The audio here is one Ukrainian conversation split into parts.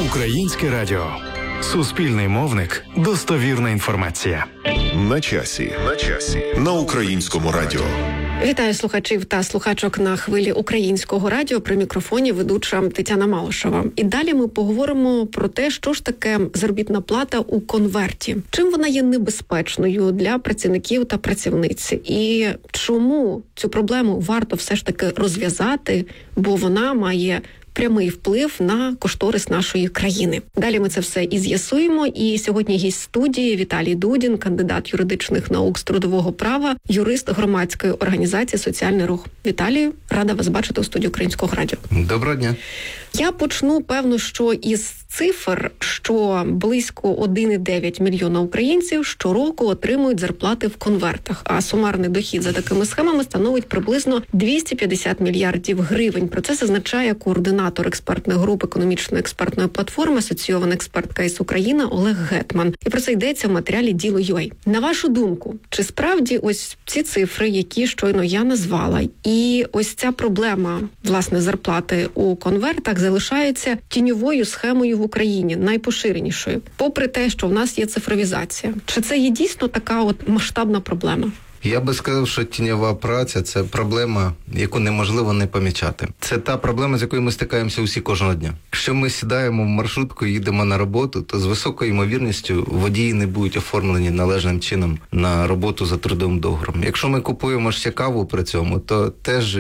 Українське радіо. Суспільний мовник. Достовірна інформація. На часі. На Українському радіо. Вітаю слухачів та слухачок на хвилі Українського радіо. При мікрофоні ведуча Тетяна Малишева. І далі ми поговоримо про те, що ж таке заробітна плата у конверті. Чим вона є небезпечною для працівників та працівниць? І чому цю проблему варто все ж таки розв'язати, бо вона має прямий вплив на кошторис нашої країни. Далі ми це все і з'ясуємо. І сьогодні гість студії Віталій Дудін, кандидат юридичних наук з трудового права, юрист громадської організації «Соціальний рух». Віталію, рада вас бачити у студії Українського радіо. Доброго дня. Я почну, певно, що із цифр, що близько 1,9 мільйона українців щороку отримують зарплати в конвертах, а сумарний дохід за такими схемами становить приблизно 250 мільярдів гривень. Про це зазначає координатор експертної групи економічної експертної платформи «Асоційована експертка із України» Олег Гетман. І про це йдеться в матеріалі Діло.ua. На вашу думку, чи справді ось ці цифри, які щойно я назвала, і ось ця проблема, власне, зарплати у конвертах залишається тіньовою схемою в Україні, найпоширенішою, попри те, що в нас є цифровізація? Чи це є дійсно така от масштабна проблема? Я би сказав, що тіньова праця – це проблема, яку неможливо не помічати. Це та проблема, з якою ми стикаємося усі кожного дня. Якщо ми сідаємо в маршрутку і їдемо на роботу, то з високою ймовірністю водії не будуть оформлені належним чином на роботу за трудовим договором. Якщо ми купуємо ще каву при цьому, то теж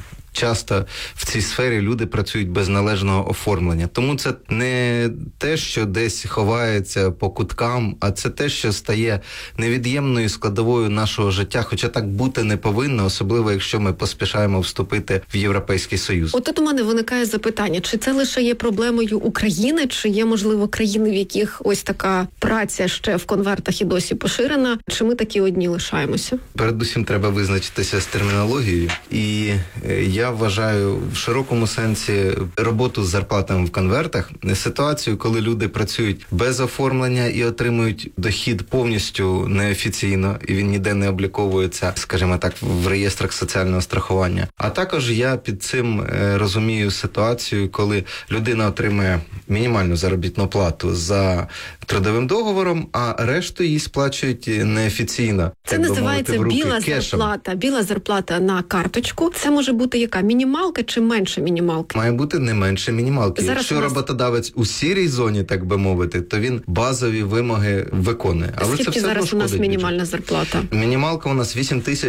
часто в цій сфері люди працюють без належного оформлення. Тому це не те, що десь ховається по куткам, а це те, що стає невід'ємною складовою нашого життя, хоча так бути не повинно, особливо якщо ми поспішаємо вступити в Європейський Союз. От тут у мене виникає запитання, чи це лише є проблемою України, чи є, можливо, країни, в яких ось така праця ще в конвертах і досі поширена, чи ми такі одні лишаємося? Передусім треба визначитися з термінологією, і я вважаю в широкому сенсі роботу з зарплатами в конвертах, ситуацію, коли люди працюють без оформлення і отримують дохід повністю неофіційно, і він ніде не обліковується, скажімо так, в реєстрах соціального страхування. А також я під цим розумію ситуацію, коли людина отримує мінімальну заробітну плату за трудовим договором, а решту їй сплачують неофіційно. Це називається біла зарплата на карточку. Це може бути яка? Мінімалка чи менше мінімалки? Має бути не менше мінімалки. Зараз якщо роботодавець у сірій зоні, так би мовити, то він базові вимоги виконує. Але скільки це все зараз у нас мінімальна бюджет. Зарплата? Мінімалка у нас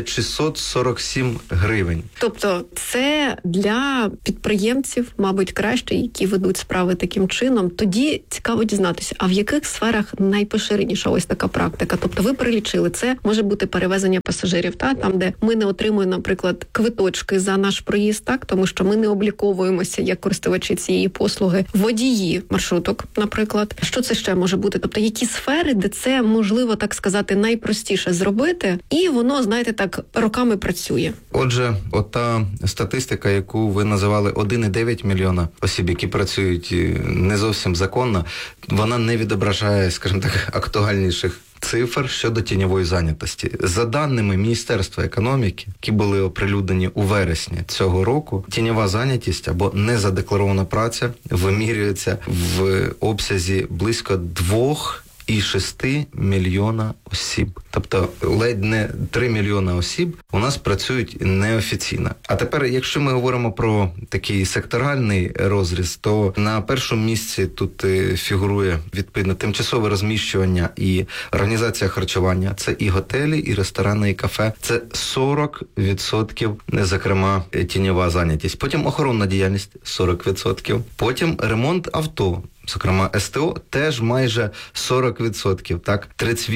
8647 гривень. Тобто це для підприємців, мабуть, краще, які ведуть справи таким чином. Тоді цікаво дізнатися, а в яких сферах найпоширеніша ось така практика? Тобто ви перелічили, це може бути перевезення пасажирів, там, де ми не отримуємо, наприклад, квиточки за наш проїзд, тому що ми не обліковуємося як користувачі цієї послуги. Водії маршруток, наприклад. Що це ще може бути? Тобто які сфери, де це, можливо, так сказати, найпростіше зробити, і воно, знаєте, так, роками працює? Отже, ота статистика, яку ви називали 1,9 мільйона осіб, які працюють не зовсім законно, вона не відображає, скажімо так, актуальніших цифр щодо тіньової зайнятості. За даними Міністерства економіки, які були оприлюднені у вересні цього року, тіньова зайнятість або незадекларована праця вимірюється в обсязі близько 2,6 мільйона осіб. Тобто ледь не 3 мільйона осіб у нас працюють неофіційно. А тепер, якщо ми говоримо про такий секторальний розріз, то на першому місці тут фігурує відповідно тимчасове розміщування і організація харчування. Це і готелі, і ресторани, і кафе. Це 40%, зокрема, тіньова зайнятість. Потім охоронна діяльність 40%. Потім ремонт авто. Зокрема, СТО теж майже 40%, так,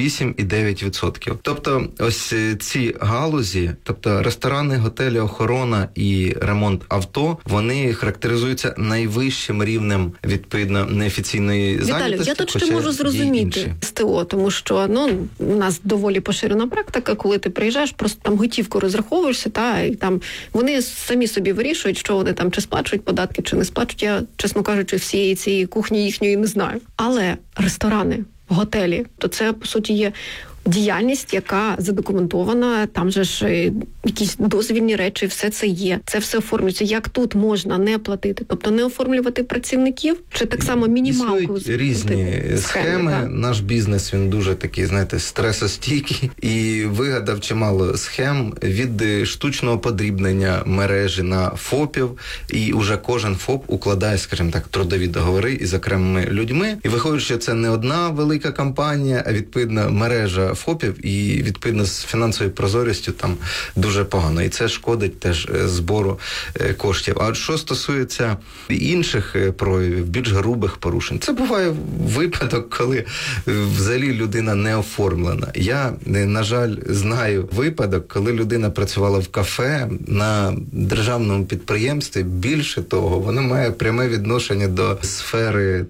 38,9%. Тобто ось ці галузі, тобто ресторани, готелі, охорона і ремонт авто, вони характеризуються найвищим рівнем, відповідно, неофіційної зайнятості. Віталій, я тут ще можу зрозуміти СТО, тому що, у нас доволі поширена практика, коли ти приїжджаєш, просто там готівку розраховуєшся, і там вони самі собі вирішують, що вони там чи сплачують податки, чи не сплачують. Я, чесно кажучи, всієї цієї кухні їхньої не знаю. Але ресторани, готелі, то це, по суті, є діяльність, яка задокументована, там же ж якісь дозвільні речі, все це є. Це все оформлюється. Як тут можна не платити? Тобто не оформлювати працівників? Чи так само мінімалку? Існують різні схеми. Так? Наш бізнес, він дуже такий, знаєте, стресостійкий і вигадав чимало схем від штучного подрібнення мережі на ФОПів, і уже кожен ФОП укладає, скажімо так, трудові договори із окремими людьми. І виходить, що це не одна велика компанія, а відповідно мережа ФОПів, і відповідно з фінансовою прозорістю там дуже погано. І це шкодить теж збору коштів. А от що стосується інших проявів, більш грубих порушень, це буває випадок, коли взагалі людина не оформлена. Я, на жаль, знаю випадок, коли людина працювала в кафе на державному підприємстві. Більше того, воно має пряме відношення до сфери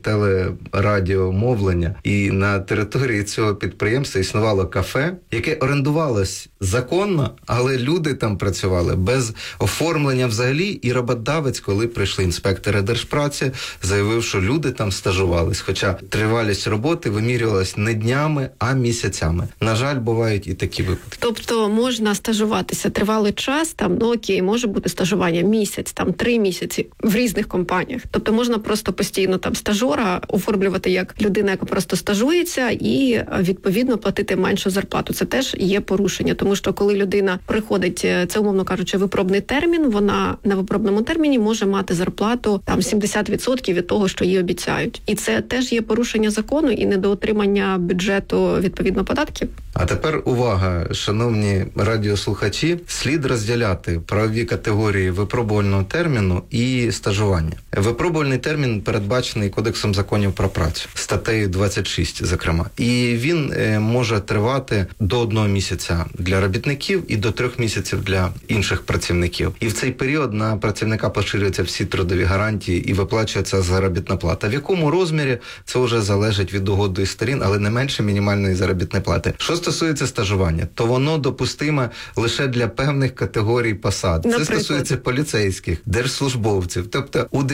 телерадіомовлення. І на території цього підприємства існувало кафе, яке орендувалось законно, але люди там працювали без оформлення взагалі. І роботодавець, коли прийшли інспектори Держпраці, заявив, що люди там стажувались. Хоча тривалість роботи вимірювалась не днями, а місяцями. На жаль, бувають і такі випадки. Тобто можна стажуватися тривалий час, там, ну окей, може бути стажування місяць, там 3 місяці в різних компаніях. Тобто можна просто постійно там стажора оформлювати як людина, яка просто стажується, і відповідно платити меншу зарплату. Це теж є порушення, тому що коли людина приходить, це умовно кажучи, випробний термін, вона на випробному терміні може мати зарплату там 70% від того, що їй обіцяють. І це теж є порушення закону і недоотримання бюджету відповідно податків. А тепер увага, шановні радіослухачі, слід розділяти правові категорії випробувального терміну і стажування. Випробувальний термін передбачений Кодексом законів про працю, статтею 26, зокрема. І він може тривати до 1 місяця для робітників і до 3 місяців для інших працівників. І в цей період на працівника поширюються всі трудові гарантії і виплачується заробітна плата. В якому розмірі, це вже залежить від угоди сторін, але не менше мінімальної заробітної плати. Що стосується стажування, то воно допустиме лише для певних категорій посад. Наприклад? Це стосується поліцейських, держслужбовців. Тобто у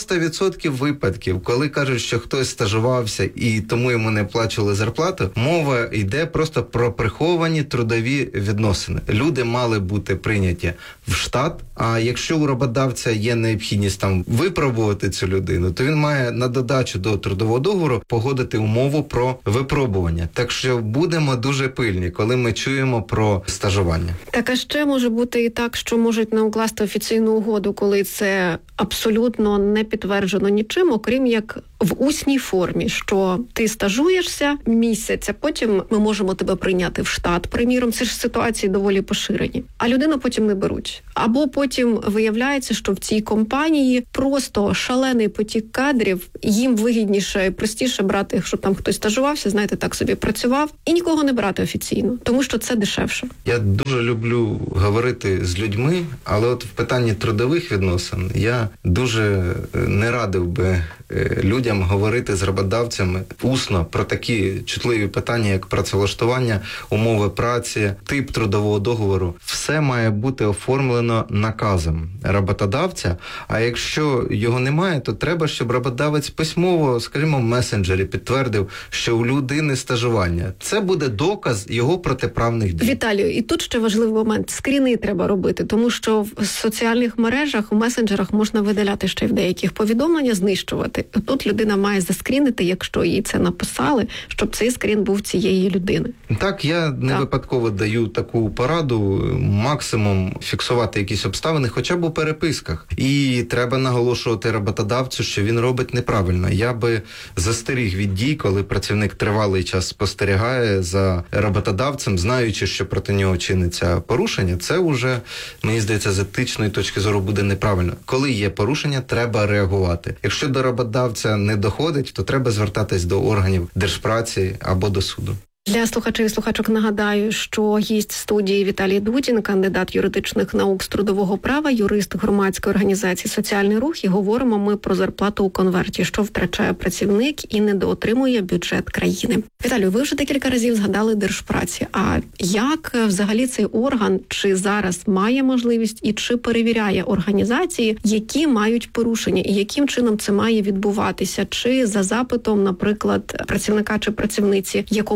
90% випадків, коли кажуть, що хтось стажувався і тому йому не плачували зарплату, мова йде просто про приховані трудові відносини. Люди мали бути прийняті в штат, а якщо у роботодавця є необхідність там випробувати цю людину, то він має на додачу до трудового договору погодити умову про випробування. Так що будемо дуже пильні, коли ми чуємо про стажування. Так, а ще може бути і так, що можуть не укласти офіційну угоду, коли це абсолютно не підтверджено нічим, окрім як в усній формі, що ти стажуєшся місяць, а потім ми можемо тебе прийняти в штат. Приміром, це ж ситуації доволі поширені. А людину потім не беруть. Або потім виявляється, що в цій компанії просто шалений потік кадрів, їм вигідніше і простіше брати, щоб там хтось стажувався, знаєте, так собі працював, і нікого не брати офіційно, тому що це дешевше. Я дуже люблю говорити з людьми, але от в питанні трудових відносин я дуже не радив би людям говорити з роботодавцями усно про такі чутливі питання, як працевлаштування, умови праці, тип трудового договору. Все має бути оформлено наказом роботодавця, а якщо його немає, то треба, щоб роботодавець письмово, скажімо, в месенджері підтвердив, що у людини стажування. Це буде доказ його протиправних дій. Віталію, і тут ще важливий момент. Скріни треба робити, тому що в соціальних мережах, в месенджерах можна видаляти ще й в деяких повідомлення, знищувати. Тут людина має заскрінити, якщо їй це написали, щоб цей скрін був цієї людини. Так, я не випадково даю таку пораду, максимум фіксувати якісь обставини, хоча б у переписках. І треба наголошувати роботодавцю, що він робить неправильно. Я би застеріг від дій, коли працівник тривалий час спостерігає за роботодавцем, знаючи, що проти нього чиниться порушення. Це вже, мені здається, з етичної точки зору буде неправильно. Коли є порушення, треба реагувати. Якщо до роботодавця не доходить, то треба звертатись до органів Держпраці або до суду. Для слухачів і слухачок нагадаю, що гість студії Віталій Дудін, кандидат юридичних наук з трудового права, юрист громадської організації «Соціальний рух», і говоримо ми про зарплату у конверті, що втрачає працівник і недоотримує бюджет країни. Віталію, ви вже декілька разів згадали Держпраці. А як взагалі цей орган, чи зараз має можливість і чи перевіряє організації, які мають порушення, і яким чином це має відбуватися? Чи за запитом, наприклад, працівника чи працівниці, якому чи якій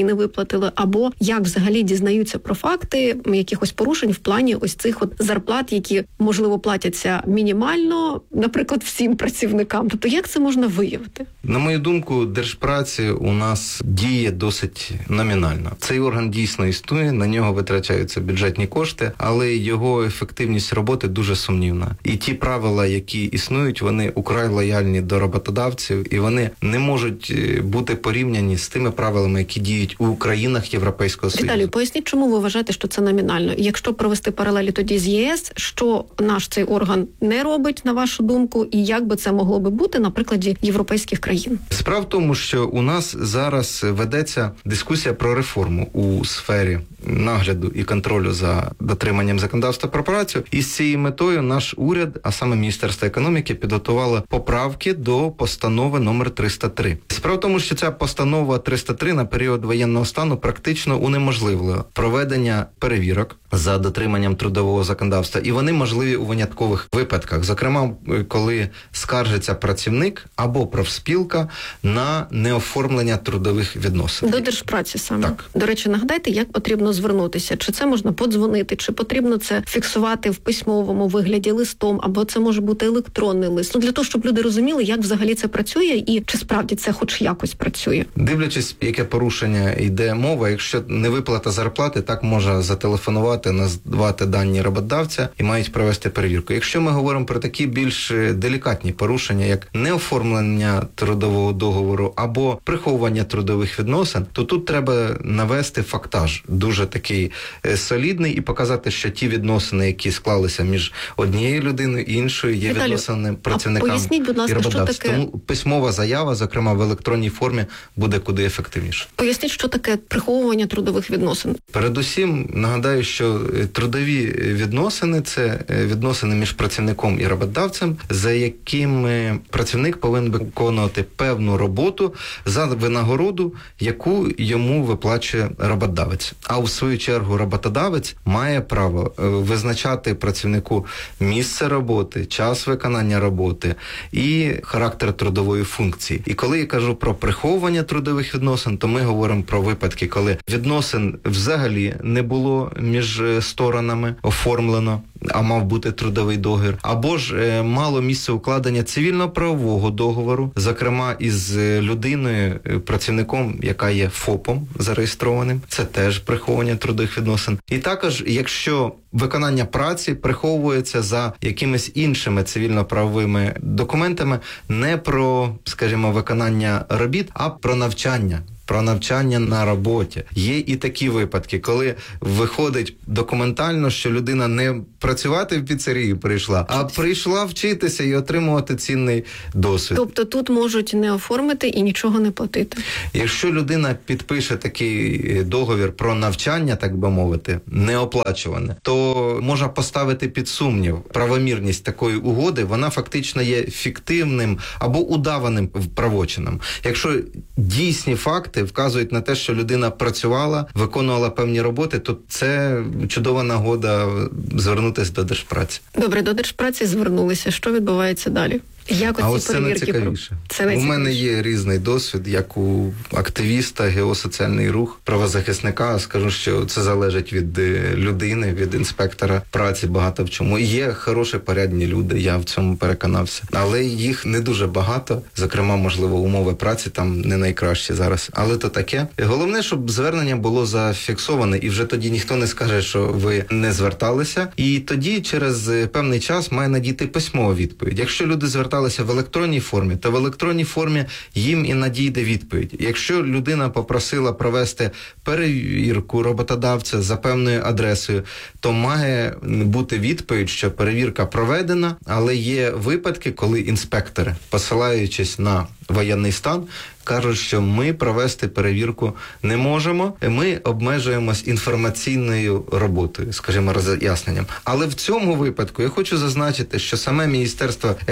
які не виплатили, або як взагалі дізнаються про факти якихось порушень в плані ось цих от зарплат, які, можливо, платяться мінімально, наприклад, всім працівникам. Тобто як це можна виявити? На мою думку, Держпраці у нас діє досить номінально. Цей орган дійсно існує, на нього витрачаються бюджетні кошти, але його ефективність роботи дуже сумнівна. І ті правила, які існують, вони украй лояльні до роботодавців, і вони не можуть бути порівняні з тими правилами, які діють у країнах Європейського Союзу. Віталію, поясніть, чому ви вважаєте, що це номінально? Якщо провести паралелі тоді з ЄС, що наш цей орган не робить, на вашу думку, і як би це могло би бути на прикладі європейських країн? Справа в тому, що у нас зараз ведеться дискусія про реформу у сфері нагляду і контролю за дотриманням законодавства про працю. І з цією метою наш уряд, а саме Міністерство економіки, підготувало поправки до постанови номер 303. Справа в тому, що ця постанова 303 на період воєнного стану практично унеможливила проведення перевірок за дотриманням трудового законодавства, і вони можливі у виняткових випадках. Зокрема, коли скаржиться працівник або профспілка на неоформлення трудових відносин. До Держпраці саме. Так. До речі, нагадайте, як потрібно звернутися? Чи це можна подзвонити, чи потрібно це фіксувати в письмовому вигляді листом, або це може бути електронний лист? Для того, щоб люди розуміли, як взагалі це працює і чи справді це хоч якось працює. Дивлячись, яке порушення йде мова, якщо не виплата зарплати, так може зателефонувати, назвати дані роботодавця і мають провести перевірку. Якщо ми говоримо про такі більш делікатні порушення, як неоформлення трудового договору або приховування трудових відносин, то тут треба навести фактаж дуже такий солідний і показати, що ті відносини, які склалися між однією людиною і іншою, є Віталію, відносини працівникам поясніть, будь ласка, і роботодавцям. що таке... Тому письмова заява, зокрема в електронній формі, буде куди ефективніше. Поясніть, що таке приховування трудових відносин. Передусім, нагадаю, що трудові відносини – це відносини між працівником і роботодавцем, за якими працівник повинен виконувати певну роботу за винагороду, яку йому виплачує роботодавець. А в свою чергу роботодавець має право визначати працівнику місце роботи, час виконання роботи і характер трудової функції. І коли я кажу про приховування трудових відносин, то ми говоримо про випадки, коли відносин взагалі не було між сторонами оформлено, а мав бути трудовий договір, або ж мало місце укладення цивільно-правового договору, зокрема із людиною, працівником, яка є ФОПом зареєстрованим. Це теж приховування трудових відносин. І також, якщо виконання праці приховується за якимись іншими цивільно-правовими документами, не про, скажімо, виконання робіт, а про навчання. Про навчання на роботі. Є і такі випадки, коли виходить документально, що людина не працювати в піцерії прийшла, а прийшла вчитися і отримувати цінний досвід. Тобто тут можуть не оформити і нічого не платити. Якщо людина підпише такий договір про навчання, так би мовити, неоплачуване, то можна поставити під сумнів правомірність такої угоди, вона фактично є фіктивним або удаваним правочином. Якщо дійсні факти вказують на те, що людина працювала, виконувала певні роботи, то це чудова нагода звернутися до Держпраці. Добре, до Держпраці звернулися. Що відбувається далі? Як А оці ось це перевірки? найцікавіше. Це найцікавіше. У мене є різний досвід, як у активіста, геосоціальний рух, правозахисника. Скажу, що це залежить від людини, від інспектора праці, багато в чому. Є хороші, порядні люди, я в цьому переконався. Але їх не дуже багато. Зокрема, можливо, умови праці там не найкращі зараз. Але то таке. Головне, щоб звернення було зафіксоване, і вже тоді ніхто не скаже, що ви не зверталися. І тоді через певний час має надійти письмова відповідь. Якщо люди зверталися в електронній формі, то в електронній формі їм і надійде відповідь. Якщо людина попросила провести перевірку роботодавця за певною адресою, то має бути відповідь, що перевірка проведена, але є випадки, коли інспектори, посилаючись на воєнний стан, кажуть, що ми провести перевірку не можемо, ми обмежуємось інформаційною роботою, скажімо, роз'ясненням. Але в цьому випадку я хочу зазначити, що саме Міністерство економіки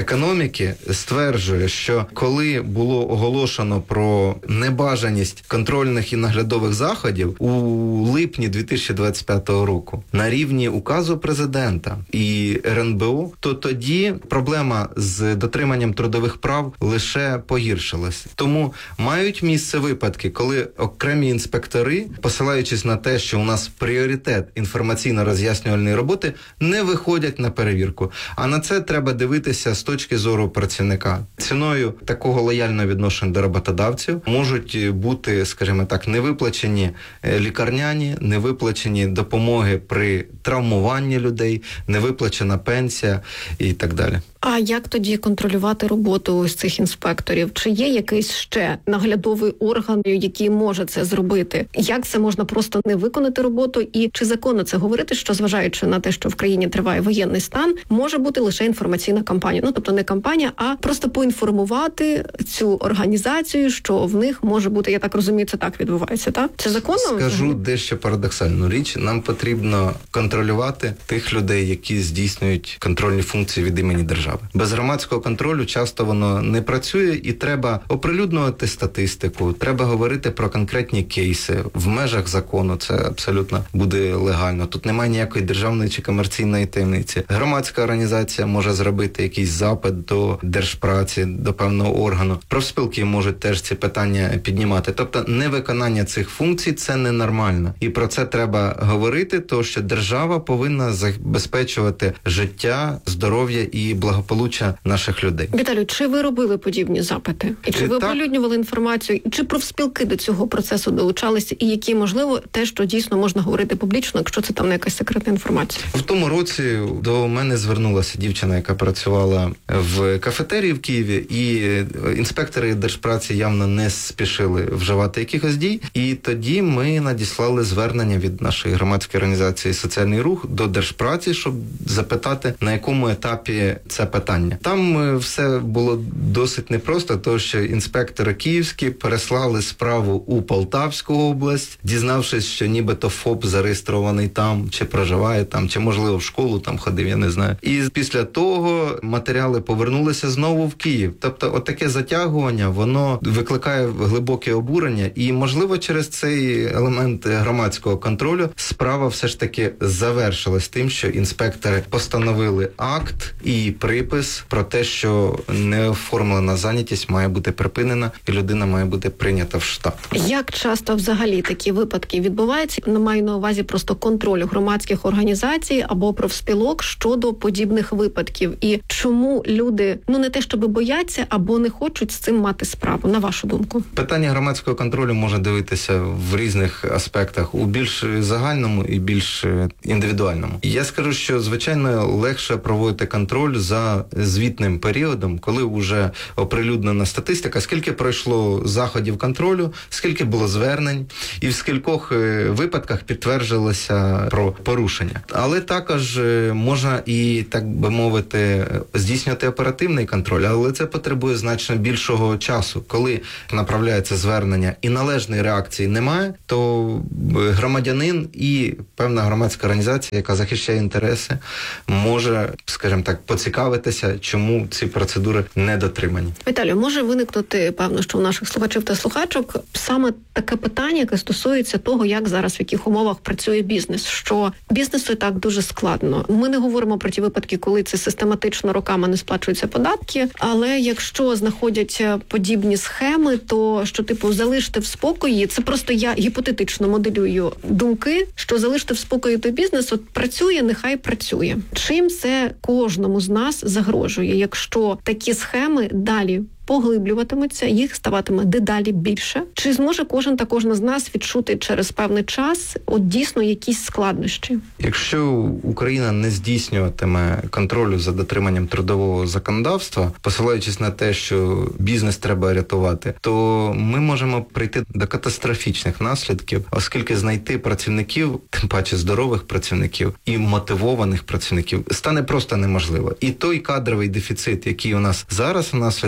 економіки стверджує, що коли було оголошено про небажаність контрольних і наглядових заходів у липні 2025 року на рівні указу президента і РНБО, то тоді проблема з дотриманням трудових прав лише погіршилась. Тому мають місце випадки, коли окремі інспектори, посилаючись на те, що у нас пріоритет інформаційно-роз'яснювальної роботи, не виходять на перевірку. А на це треба дивитися з точки зору працівника. Ціною такого лояльного відношення до роботодавців можуть бути, скажімо так, невиплачені лікарняні, невиплачені допомоги при травмуванні людей, невиплачена пенсія і так далі. А як тоді контролювати роботу ось цих інспекторів? Чи є якийсь ще наглядовий орган, який може це зробити? Як це можна просто не виконати роботу? І чи законно це говорити, що зважаючи на те, що в країні триває воєнний стан, може бути лише інформаційна кампанія? Ну, тобто не кампанія, а просто поінформувати цю організацію, що в них може бути, я так розумію, це так відбувається, так? Це законно? Скажу дещо парадоксальну річ. Нам потрібно контролювати тих людей, які здійснюють контрольні функції від імені держави. Без громадського контролю часто воно не працює, і треба оприлюднювати статистику, треба говорити про конкретні кейси в межах закону. Це абсолютно буде легально. Тут немає ніякої державної чи комерційної таємниці. Громадська організація може зробити якийсь запит до Держпраці, до певного органу. Профспілки можуть теж ці питання піднімати. Тобто невиконання цих функцій – це ненормально. І про це треба говорити, тому що держава повинна забезпечувати життя, здоров'я і благополуччя наших людей. Віталію, чи ви робили подібні запити? І чи ви оприлюднювали інформацію? І чи профспілки до цього процесу долучалися? І які, можливо, те, що дійсно можна говорити публічно, якщо це там не якась секретна інформація? В тому році до мене звернулася дівчина, яка працювала в кафетерії в Києві, і інспектори Держпраці явно не спішили вживати якихось дій. І тоді ми надіслали звернення від нашої громадської організації «Соціальний рух» до Держпраці, щоб запитати, на якому етапі це питання. Там все було досить непросто, тому що інспектори київські переслали справу у Полтавську область, дізнавшись, що нібито ФОП зареєстрований там, чи проживає там, чи, можливо, в школу там ходив, я не знаю. І після того матеріали повернулися знову в Київ. Тобто, отаке затягування, воно викликає глибоке обурення, і, можливо, через цей елемент громадського контролю справа все ж таки завершилась тим, що інспектори постановили акт і припис про те, що неоформлена зайнятість має бути припинена і людина має бути прийнята в штат. Як часто взагалі такі випадки відбуваються? Не маю на увазі просто контролю громадських організацій або профспілок щодо подібних випадків. І чому люди, не те, щоб бояться, або не хочуть з цим мати справу, на вашу думку? Питання громадського контролю може дивитися в різних аспектах, у більш загальному і більш індивідуальному. Я скажу, що, звичайно, легше проводити контроль за звітним періодом, коли вже оприлюднена статистика, скільки пройшло заходів контролю, скільки було звернень, і в скількох випадках підтвердилося про порушення. Але також можна і, так би мовити, здійснювати оперативний контроль, але це потребує значно більшого часу. Коли направляється звернення і належної реакції немає, то громадянин і певна громадська організація, яка захищає інтереси, може, скажімо так, поцікавитися, чому ці процедури не дотримані. Віталію, може виникнути, певно, що у наших слухачів та слухачок саме таке питання, яке стосується того, як зараз, в яких умовах працює бізнес, що бізнесу і так дуже складно. Ми не говоримо про ті випадки, коли це систематично роками не сплачуються податки, але якщо знаходять подібні схеми, то що, залиште в спокої, це просто я гіпотетично моделюю думки, що залиште в спокої той бізнес, от працює, нехай працює. Чим це кожному з нас загрожує, якщо такі схеми далі поглиблюватиметься, їх ставатиме дедалі більше? Чи зможе кожен та кожна з нас відчути через певний час дійсно якісь складнощі? Якщо Україна не здійснюватиме контролю за дотриманням трудового законодавства, посилаючись на те, що бізнес треба рятувати, то ми можемо прийти до катастрофічних наслідків, оскільки знайти працівників, тим паче здорових працівників і мотивованих працівників, стане просто неможливо. І той кадровий дефіцит, який у нас зараз внаслідок війни,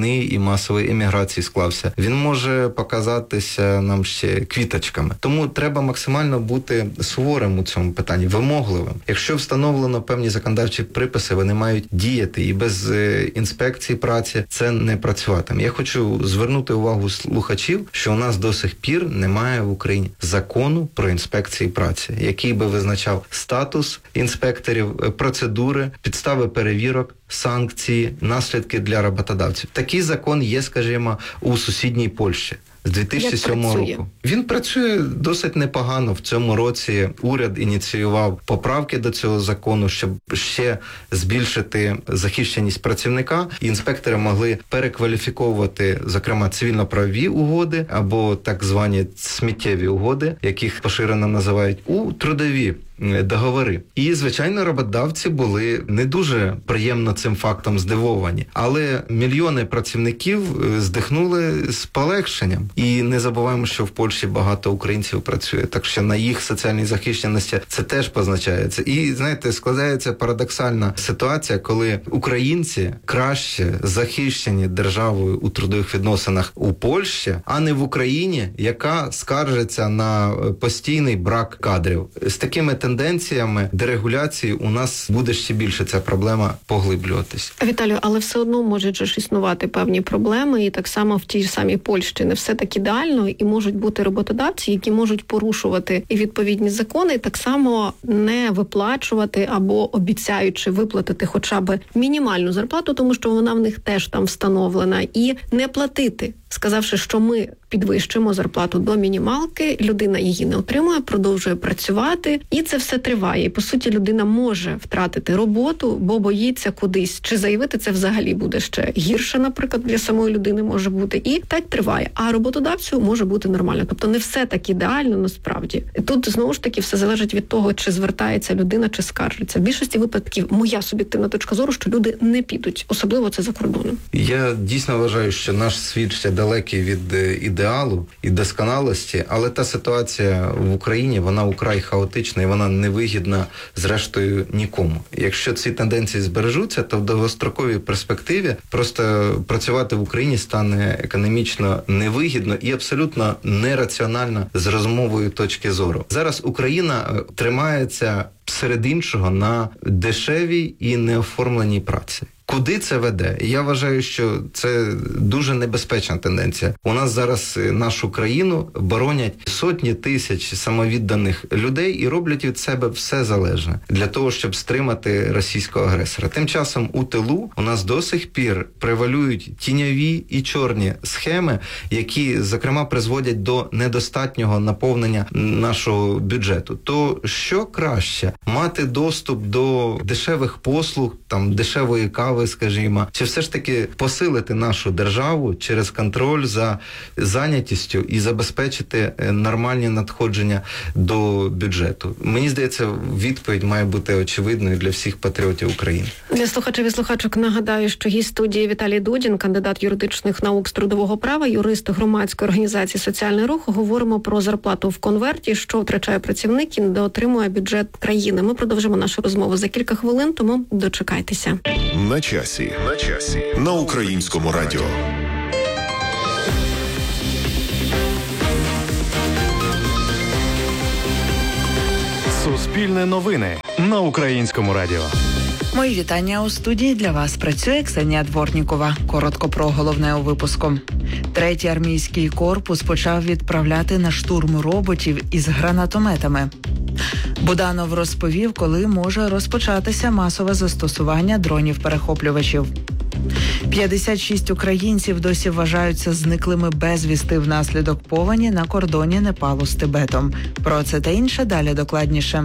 війни і масової еміграції склався, він може показатися нам ще квіточками. Тому треба максимально бути суворим у цьому питанні, вимогливим. Якщо встановлено певні законодавчі приписи, вони мають діяти, і без інспекції праці це не працюватиме. Я хочу звернути увагу слухачів, що у нас до сих пір немає в Україні закону про інспекції праці, який би визначав статус інспекторів, процедури, підстави перевірок, санкції, наслідки для роботодавців. Такий закон є, скажімо, у сусідній Польщі з 2007 року. Він працює досить непогано. В цьому році уряд ініціював поправки до цього закону, щоб ще збільшити захищеність працівника. І інспектори могли перекваліфіковувати, зокрема, цивільно-правові угоди або так звані сміттєві угоди, яких поширено називають, у трудові договори. І, звичайно, роботодавці були не дуже приємно цим фактом здивовані. Але мільйони працівників здихнули з полегшенням. І не забуваємо, що в Польщі багато українців працює. Так що на їх соціальній захищеності це теж позначається. І, знаєте, складається парадоксальна ситуація, коли українці краще захищені державою у трудових відносинах у Польщі, а не в Україні, яка скаржиться на постійний брак кадрів. З такими тенденціями дерегуляції у нас буде ще більше ця проблема поглиблюватись. Віталію, але все одно можуть же ж існувати певні проблеми, і так само в тій ж самій Польщі не все так ідеально, і можуть бути роботодавці, які можуть порушувати і відповідні закони, і так само не виплачувати або обіцяючи виплатити хоча б мінімальну зарплату, тому що вона в них теж там встановлена, і не платити, сказавши, що ми підвищимо зарплату до мінімалки, людина її не отримує, продовжує працювати, і це все триває. І, по суті, людина може втратити роботу, бо боїться кудись. Чи заявити це взагалі буде ще гірше, наприклад, для самої людини може бути. І так триває. А роботодавцю може бути нормально. Тобто не все так ідеально насправді. І тут, знову ж таки, все залежить від того, чи звертається людина, чи скаржиться. В більшості випадків моя суб'єктивна точка зору, що люди не підуть. Особливо це за кордоном. Я дійсно вважаю, що наш світ ще далекий від ідеалу і досконалості, але та ситуація в Україні, вона украй хаотична і вона невигідна, зрештою, нікому. Якщо ці тенденції збережуться, то в довгостроковій перспективі просто працювати в Україні стане економічно невигідно і абсолютно нераціонально з розумової точки зору. Зараз Україна тримається серед іншого на дешевій і неоформленій праці. Куди це веде? Я вважаю, що це дуже небезпечна тенденція. У нас зараз нашу країну боронять сотні тисяч самовідданих людей і роблять від себе все залежне для того, щоб стримати російського агресора. Тим часом у тилу у нас до сих пір превалюють тіньові і чорні схеми, які, зокрема, призводять до недостатнього наповнення нашого бюджету. То що краще? Мати доступ до дешевих послуг, там, дешевої кави, скажімо, чи все ж таки посилити нашу державу через контроль за зайнятістю і забезпечити нормальні надходження до бюджету? Мені здається, відповідь має бути очевидною для всіх патріотів України. Для слухачів і слухачок нагадаю, що гість студії Віталій Дудін, кандидат юридичних наук з трудового права, юрист громадської організації «Соціальний рух». Говоримо про зарплату в конверті, що втрачає працівник і недоотримує бюджет країни. Ми продовжимо нашу розмову за кілька хвилин, тому дочекайтеся. На часі. На Українському радіо. Суспільне новини на Українському радіо. Мої вітання у студії. Для вас працює Ксенія Дворнікова. Коротко про головне у випуску. Третій армійський корпус почав відправляти на штурм роботів із гранатометами. Буданов розповів, коли може розпочатися масове застосування дронів-перехоплювачів. 56 українців досі вважаються зниклими безвісти внаслідок повені на кордоні Непалу з Тибетом. Про це та інше далі докладніше.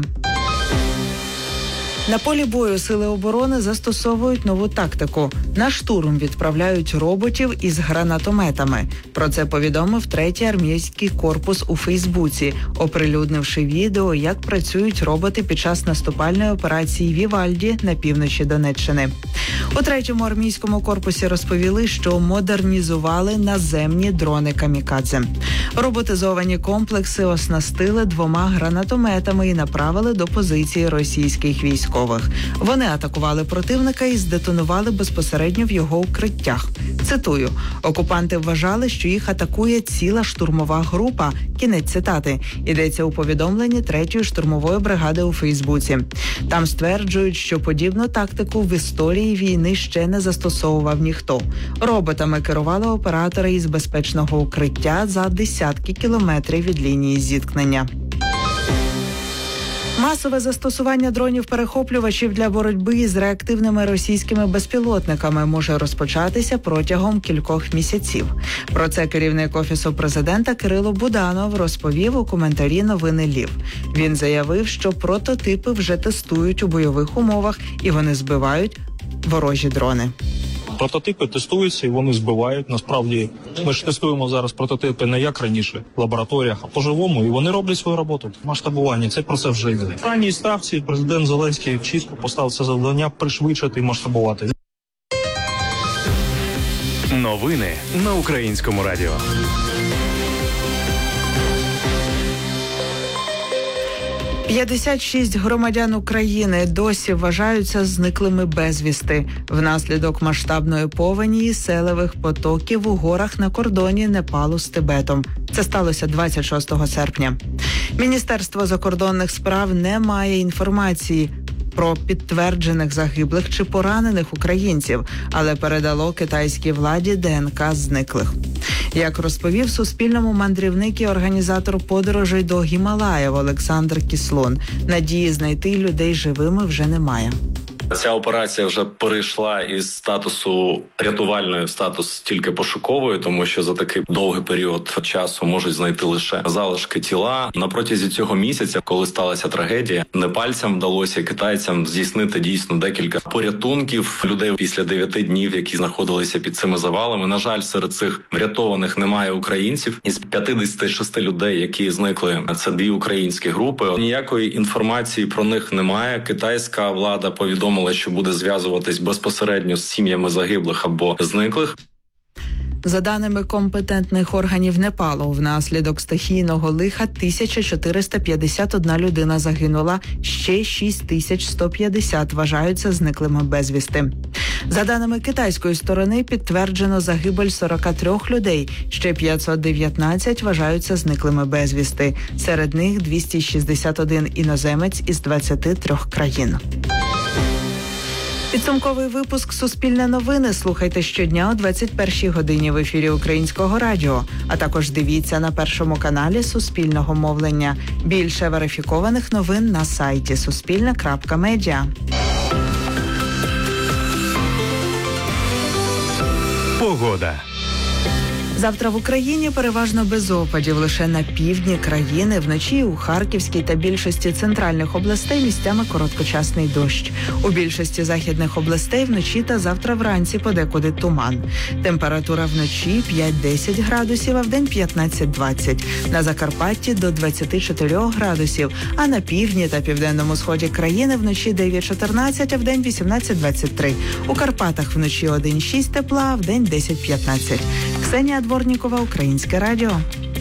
На полі бою сили оборони застосовують нову тактику. На штурм відправляють роботів із гранатометами. Про це повідомив третій армійський корпус у Фейсбуці, оприлюднивши відео, як працюють роботи під час наступальної операції «Вівальді» на півночі Донеччини. У третьому армійському корпусі розповіли, що модернізували наземні дрони «Камікадзе». Роботизовані комплекси оснастили 2 гранатометами і направили до позиції російських військових. Вони атакували противника і здетонували безпосередньо в його укриттях. Цитую: «Окупанти вважали, що їх атакує ціла штурмова група». Кінець цитати. Йдеться у повідомленні 3-ї штурмової бригади у Фейсбуці. Там стверджують, що подібну тактику в історії війни ще не застосовував ніхто. Роботами керували оператори із безпечного укриття за десятки кілометрів від лінії зіткнення. Масове застосування дронів-перехоплювачів для боротьби з реактивними російськими безпілотниками може розпочатися протягом кількох місяців. Про це керівник Офісу президента Кирило Буданов розповів у коментарі «Новини Львів». Він заявив, що прототипи вже тестують у бойових умовах і вони збивають ворожі дрони. Прототипи тестуються і вони збивають. Насправді, ми ж тестуємо зараз прототипи не як раніше в лабораторіях, а по-живому, і вони роблять свою роботу. Масштабування, це про це вже йде. В ранній ставці президент Зеленський чітко поставив це завдання пришвидшити і масштабувати. Новини на Українському радіо. – 56 громадян України досі вважаються зниклими безвісти внаслідок масштабної повені і селевих потоків у горах на кордоні Непалу з Тибетом. Це сталося 26 серпня. Міністерство закордонних справ не має інформації про підтверджених загиблих чи поранених українців, але передало китайській владі ДНК зниклих. Як розповів Суспільному мандрівник і організатор подорожей до Гімалаїв Олександр Кіслун, надії знайти людей живими вже немає. Ця операція вже перейшла із статусу рятувальної в статус тільки пошукової, тому що за такий довгий період часу можуть знайти лише залишки тіла. На протязі цього місяця, коли сталася трагедія, непальцям вдалося китайцям здійснити дійсно декілька порятунків людей після 9 днів, які знаходилися під цими завалами. На жаль, серед цих врятованих немає українців. Із 56 людей, які зникли, це 2 українські групи. Ніякої інформації про них немає. Китайська влада повідомила, що буде зв'язуватись безпосередньо з сім'ями загиблих або зниклих. За даними компетентних органів Непалу, внаслідок стихійного лиха 1451 людина загинула, ще 6150 вважаються зниклими безвісти. За даними китайської сторони, підтверджено загибель 43 людей, ще 519 вважаються зниклими безвісти. Серед них 261 іноземець із 23 країн. Підсумковий випуск «Суспільне новини» слухайте щодня о 21-й годині в ефірі Українського радіо, а також дивіться на Першому каналі Суспільного мовлення. Більше верифікованих новин на сайті suspilne.media. Погода. Завтра в Україні переважно без опадів. Лише на півдні країни, вночі у Харківській та більшості центральних областей місцями короткочасний дощ. У більшості західних областей вночі та завтра вранці подекуди туман. Температура вночі 5-10 градусів, а вдень 15-20. На Закарпатті до 24 градусів, а на півдні та південному сході країни вночі 9-14, а вдень 18-23. У Карпатах вночі 1-6 тепла, а вдень 10-15. Ксенія Дворнікова, Українське радіо.